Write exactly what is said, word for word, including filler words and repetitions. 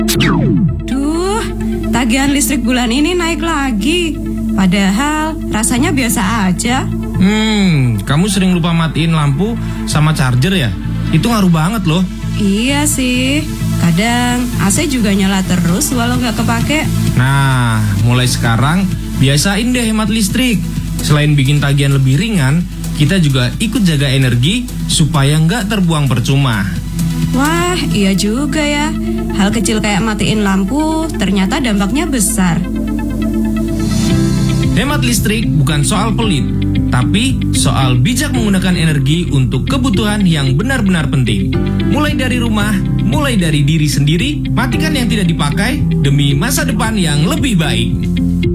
Duh, tagihan listrik bulan ini naik lagi. Padahal rasanya biasa aja. Hmm, kamu sering lupa matiin lampu sama charger ya? Itu ngaruh banget loh. Iya sih, kadang A C juga nyala terus walau nggak kepake. Nah, mulai sekarang biasain deh hemat listrik. Selain bikin tagihan lebih ringan, kita juga ikut jaga energi supaya nggak terbuang percuma. Wah, iya juga ya. Hal kecil kayak matiin lampu ternyata dampaknya besar. Hemat listrik bukan soal pelit, tapi soal bijak menggunakan energi untuk kebutuhan yang benar-benar penting. Mulai dari rumah, mulai dari diri sendiri, matikan yang tidak dipakai demi masa depan yang lebih baik.